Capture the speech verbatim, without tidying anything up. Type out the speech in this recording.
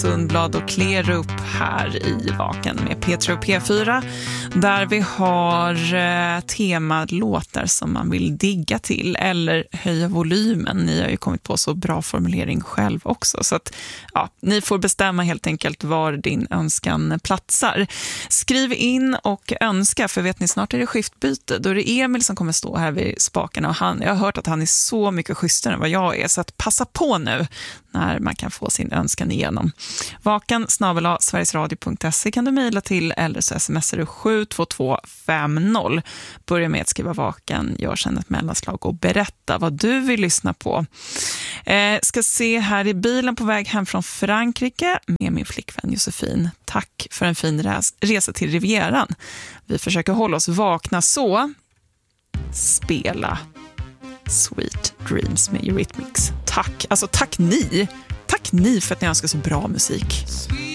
Sundblad och Klerup här i Vaken med P tre och P fyra, där vi har eh, temalåtar som man vill digga till eller höja volymen. Ni har ju kommit på så bra formulering själv också, så att ja, ni får bestämma helt enkelt var din önskan platsar. Skriv in och önska, för vet ni, snart är det skiftbyte. Då är det Emil som kommer stå här vid spakarna, och han, jag har hört att han är så mycket schysstare än vad jag är, så att passa på nu när man kan få sin önskan igenom. Vaken snabel-a sverigesradio punkt se kan du mejla till, eller så smsar du sju två två fem noll. Börja med att skriva Vaken, gör sedan ett mellanslag och berätta vad du vill lyssna på. Eh, ska se här i bilen på väg hem från Frankrike med min flickvän Josefin. Tack för en fin res- resa till Rivieran. Vi försöker hålla oss vakna, så spela Sweet Dreams med Eurythmics. Tack, alltså tack ni. Tack ni för att ni önskar så bra musik.